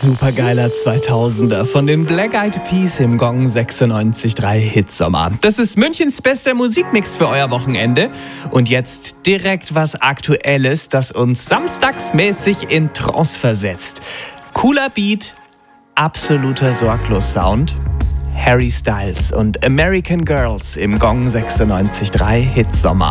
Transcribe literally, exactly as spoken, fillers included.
Supergeiler zweitausender von den Black Eyed Peas im Gong sechsundneunzig Komma drei Hitsommer. Das ist Münchens bester Musikmix für euer Wochenende. Und jetzt direkt was Aktuelles, das uns samstagsmäßig in Trance versetzt. Cooler Beat, absoluter Sorglos-Sound. Harry Styles und American Girls im Gong sechsundneunzig Komma drei Hitsommer.